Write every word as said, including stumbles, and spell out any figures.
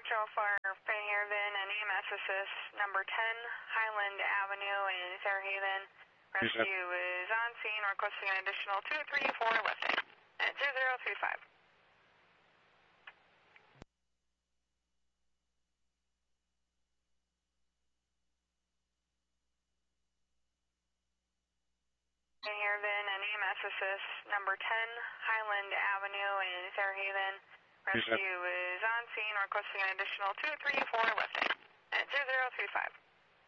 Central for Fairhaven and E M S assist number ten, Highland Avenue in Fairhaven. Rescue Yes. is on scene, requesting an additional two three four lifting at zero zero three five. Fairhaven and E M S assist number ten, Highland Avenue in Fairhaven. Rescue is on scene, requesting an additional two three four lifting. At two zero three five. Fairhaven and E M S assist number ten, Highland Avenue in Fairhaven. Rescue Yes. is on scene, requesting an additional two three four lifting at two zero three five.